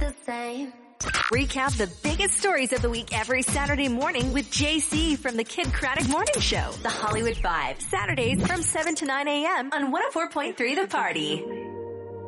the same. Recap the biggest stories of the week every Saturday morning with JC from the Kid Craddock Morning Show. The Hollywood Vibe. Saturdays from 7 to 9 a.m. on 104.3 The Party.